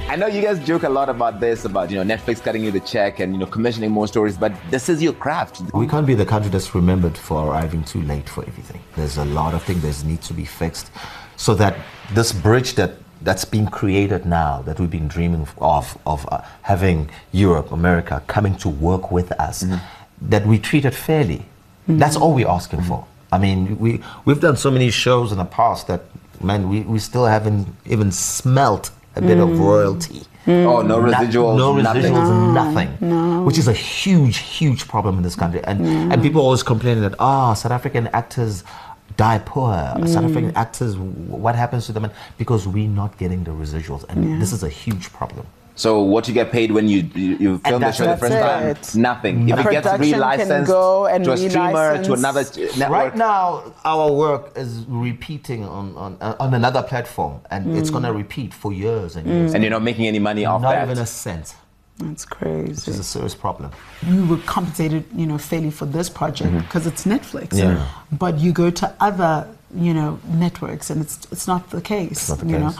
I know you guys joke a lot about this, about Netflix cutting you the check and commissioning more stories, but this is your craft. We can't be the country that's remembered for arriving too late for everything. There's a lot of things that need to be fixed, so that this bridge that's being created now, that we've been dreaming of having Europe, America coming to work with us, that we treat it fairly. That's all we're asking for. I mean, we've done so many shows in the past that, man, we still haven't even smelt a bit of royalty. Oh, no residuals, no residuals, nothing. No. Which is a huge, huge problem in this country. And people always complaining that, South African actors die poor. South African actors, what happens to them? Because we're not getting the residuals, and this is a huge problem. So what you get paid when you film the show the first time? Nothing. If it gets relicensed to a streamer, to another network. Right now, our work is repeating on another platform, and it's going to repeat for years and years. And you're not making any money off that? Not even a cent. That's crazy. Which is a serious problem. You were compensated, fairly for this project because it's Netflix. Yeah. But you go to other, networks, and it's not the case. It's not the case.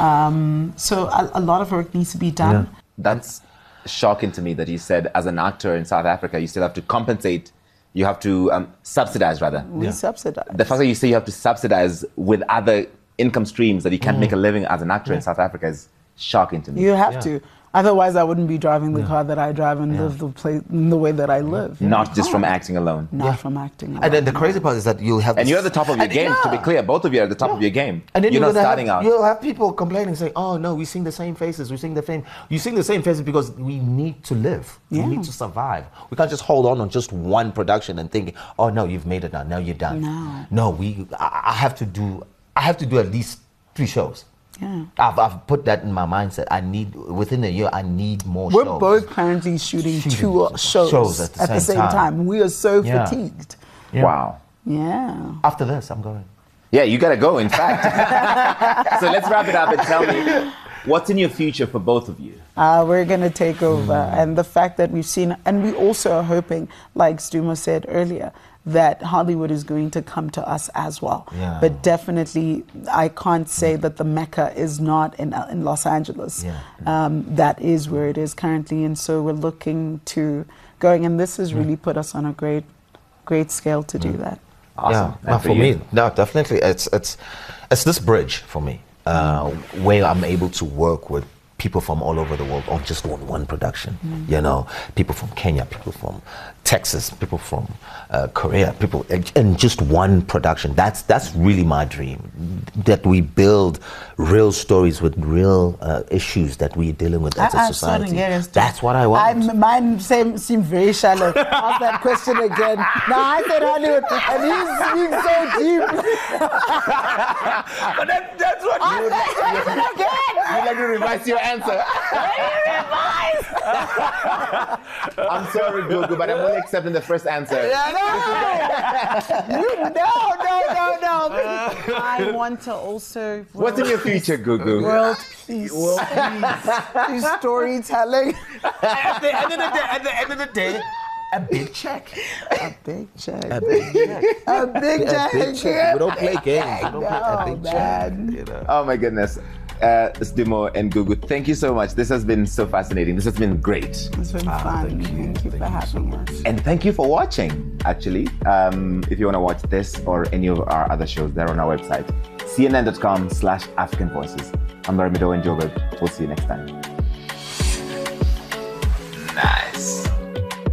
So a lot of work needs to be done. Yeah. That's shocking to me that you said as an actor in South Africa, you still have to compensate. You have to subsidize, rather. We subsidize. The fact that you say you have to subsidize with other income streams that you can't make a living as an actor in South Africa is shocking to me. You have to. Otherwise, I wouldn't be driving the car that I drive and live the way that I live. Not just from acting alone. Not from acting alone. And then the crazy part is that you'll have... And you're at the top of your game, to be clear. Both of you are at the top of your game. And then you're not starting out. You'll have people complaining, saying, oh, no, we sing the same faces. We sing the same... You sing the same faces because we need to live. We need to survive. We can't just hold on just one production and think, oh, no, you've made it now. Now you're done. No, I have to do at least 3 shows. Yeah. I've put that in my mindset. Within a year, I need more shows. We're both currently shooting 2 shows at the same time. We are so fatigued. Yeah. Wow. Yeah. After this, I'm going. Yeah, you gotta go, in fact. So let's wrap it up and tell me, what's in your future for both of you? We're going to take over. And the fact that we've seen, and we also are hoping, like Stumo said earlier, that Hollywood is going to come to us as well. Yeah. But definitely, I can't say that the Mecca is not in Los Angeles. Yeah. That is where it is currently. And so we're looking to going, and this has really put us on a great scale to do that. Awesome. Yeah, for me, no, definitely, it's this bridge for me, where I'm able to work with people from all over the world on just one production. People from Kenya, people from Texas, people from Korea, people in just one production. That's really my dream. That we build real stories with real issues that we're dealing with as a society. That's what I want. Mine seemed very shallow. Ask that question again. No, I said Hollywood, and he's being so deep. But that's what you You'd like to revise your answer. I'm sorry, Gugu, but I'm only accepting the first answer. No. I want to also... What's in your future, Gugu? World peace. Through storytelling. At the end of the day, a big check. A big check. A big check. A big check. We don't play games. We don't play a big check. Oh my goodness. Stumo and Gugu, thank you so much. This has been so fascinating. This has been great. It's been fun. Thank you for having us. And thank you for watching, actually. If you want to watch this or any of our other shows, they're on our website, cnn.com/African Voices. I'm Lorimido and Joburg. We'll see you next time.